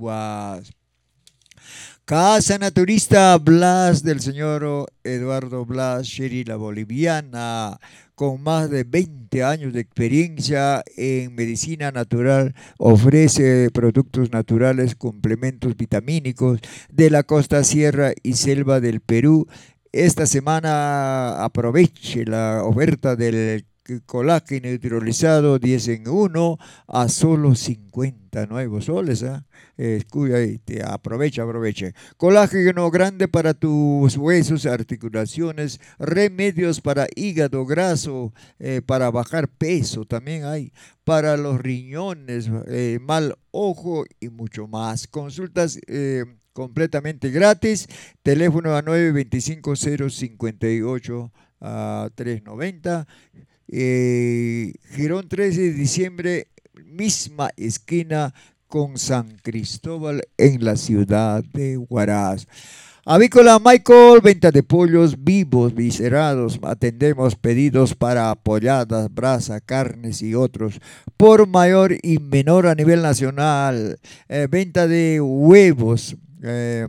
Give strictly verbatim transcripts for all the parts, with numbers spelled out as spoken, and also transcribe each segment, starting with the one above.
antiguas. Casa Naturista Blas del señor Eduardo Blas, Sherry la Boliviana, con más de veinte años de experiencia en medicina natural, ofrece productos naturales, complementos vitamínicos de la costa, sierra y selva del Perú. Esta semana aproveche la oferta del colágeno hidrolizado diez en uno a solo cincuenta nuevos soles. ¿Ah? Eh, cuida ahí, te aprovecha, aprovecha. Colágeno grande para tus huesos, articulaciones, remedios para hígado graso, eh, para bajar peso también hay, para los riñones, eh, mal ojo y mucho más. Consultas eh, completamente gratis. Teléfono a nueve dos cinco cero cinco ocho a tres noventa. Eh, Girón trece de diciembre, misma esquina con San Cristóbal en la ciudad de Huaraz. Avícola Michael, venta de pollos vivos, viscerados. Atendemos pedidos para polladas, brasa, carnes y otros por mayor y menor a nivel nacional. Eh, venta de huevos. Eh,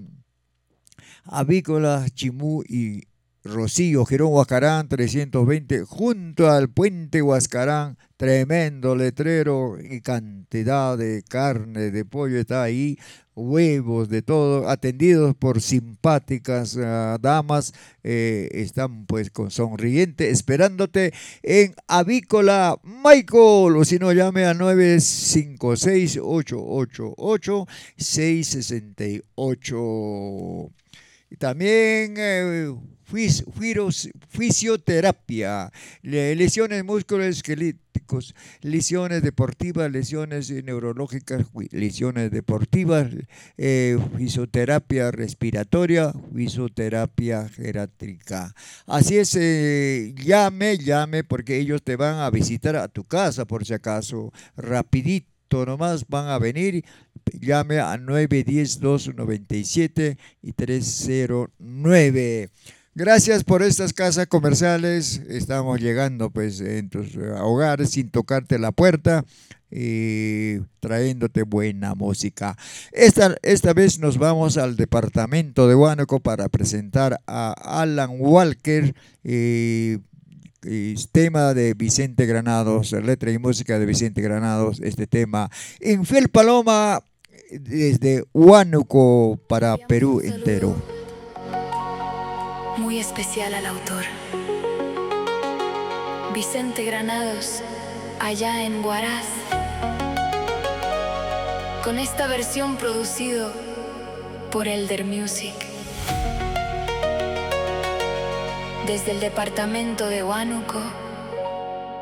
Avícola Chimú y Rocío, Girón Huascarán trescientos veinte, junto al puente Huascarán, tremendo letrero y cantidad de carne, de pollo está ahí, huevos, de todo, atendidos por simpáticas uh, damas, eh, están pues con sonriente esperándote en Avícola Michael, o si no llame a nueve cinco seis, ocho ocho ocho, seis seis ocho. Y también eh, fis, firos, fisioterapia, le- lesiones musculoesqueléticos, lesiones deportivas, lesiones eh, neurológicas, wi- lesiones deportivas, eh, fisioterapia respiratoria, fisioterapia geriátrica. Así es, eh, llame, llame, porque ellos te van a visitar a tu casa, por si acaso, rapidito nomás van a venir. Llame a nueve uno cero, dos nueve siete y tres cero nueve. Gracias por estas casas comerciales. Estamos llegando pues en tus eh, hogares sin tocarte la puerta y trayéndote buena música. Esta, esta vez nos vamos al departamento de Huánuco para presentar a Alan Walker. eh, es tema de Vicente Granados, letra y música de Vicente Granados, este tema. Infiel Paloma desde Huánuco para Perú entero. Muy especial al autor Vicente Granados, allá en Huaraz, con esta versión producido por Elder Music. Desde el departamento de Huánuco